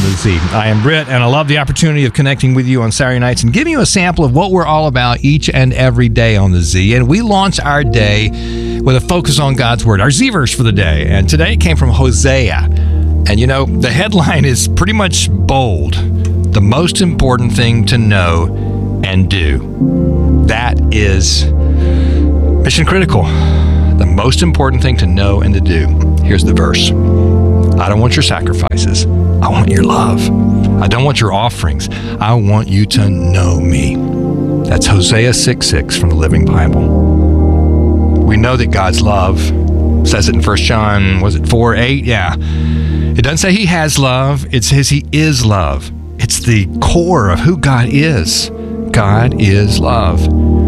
the Z. I am Britt, and I love the opportunity of connecting with you on Saturday nights and giving you a sample of what we're all about each and every day on the Z. And we launch our day with a focus on God's Word, our Z verse for the day. And today it came from Hosea. And you know, the headline is pretty much bold. The most important thing to know and do. That is mission critical. The most important thing to know and to do. Here's the verse. I don't want your sacrifices. I want your love. I don't want your offerings. I want you to know me. That's Hosea 6:6 from the Living Bible. We know that God's love says it in 1 John, was it 4:8? Yeah. It doesn't say he has love. It says he is love. It's the core of who God is. God is love.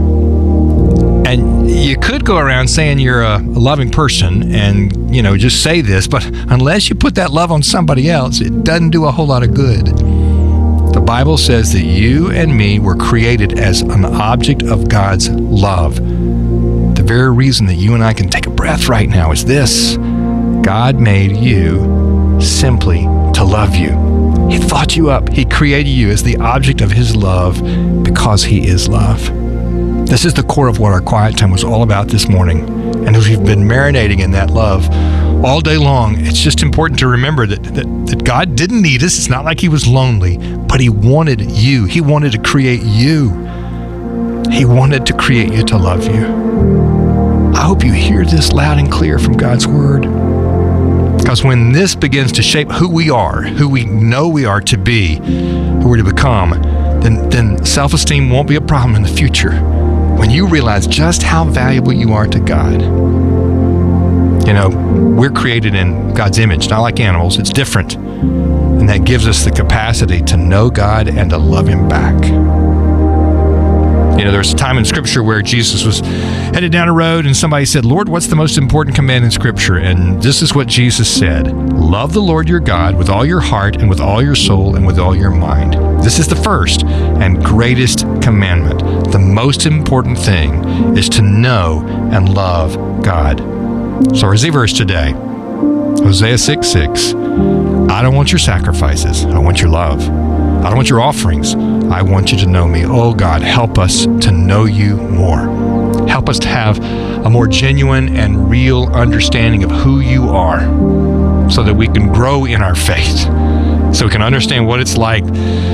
And you could go around saying you're a loving person and, you know, just say this, but unless you put that love on somebody else, it doesn't do a whole lot of good. The Bible says that you and me were created as an object of God's love. The very reason that you and I can take a breath right now is this. God made you simply to love you. He thought you up. He created you as the object of his love because he is love. This is the core of what our quiet time was all about this morning. And as we've been marinating in that love all day long, it's just important to remember that God didn't need us. It's not like he was lonely, but he wanted you. He wanted to create you. He wanted to create you to love you. I hope you hear this loud and clear from God's word. Because when this begins to shape who we are, who we know we are to be, who we're to become, then self-esteem won't be a problem in the future. When you realize just how valuable you are to God. You know, we're created in God's image, not like animals. It's different. And that gives us the capacity to know God and to love him back. You know, there's a time in Scripture where Jesus was headed down a road and somebody said, Lord, what's the most important command in Scripture? And this is what Jesus said. Love the Lord your God with all your heart and with all your soul and with all your mind. This is the first and greatest commandment. The most important thing is to know and love God. So our Z verse today, Hosea 6:6. I don't want your sacrifices. I want your love. I don't want your offerings. I want you to know me. Oh God, help us to know you more. Help us to have a more genuine and real understanding of who you are so that we can grow in our faith, so we can understand what it's like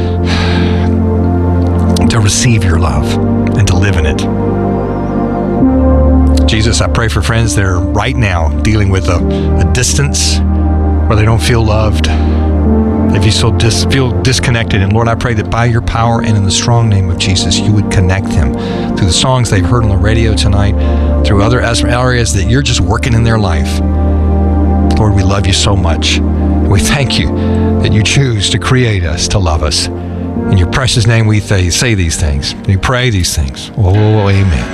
to receive your love and to live in it. Jesus, I pray for friends that are right now dealing with a distance where they don't feel loved. They feel disconnected. And Lord, I pray that by your power and in the strong name of Jesus, you would connect them through the songs they've heard on the radio tonight, through other areas that you're just working in their life. Lord, we love you so much. We thank you that you choose to create us, to love us. In your precious name we say these things. We pray these things. Oh, amen.